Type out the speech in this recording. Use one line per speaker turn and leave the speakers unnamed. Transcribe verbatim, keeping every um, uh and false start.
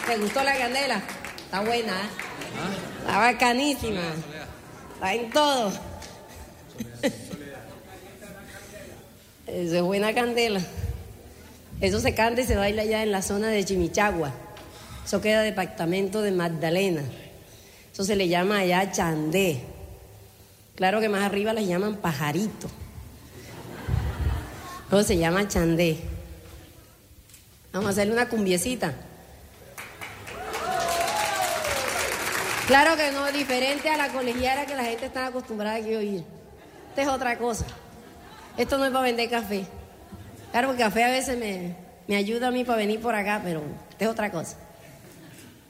¿Te gustó la candela? Está buena, ¿eh? Está bacanísima. Está en todo. Eso es buena candela. Eso se canta y se baila allá en la zona de Chimichagua. Eso queda departamento de Magdalena. Eso se le llama allá chandé. Claro que más arriba les llaman pajarito. Eso se llama chandé. Vamos a hacerle una cumbiecita. Claro que no, diferente a la colegiala que la gente está acostumbrada aquí a oír. Esta es otra cosa. Esto no es para vender café. Claro, el café a veces me, me ayuda a mí para venir por acá, pero esta es otra cosa.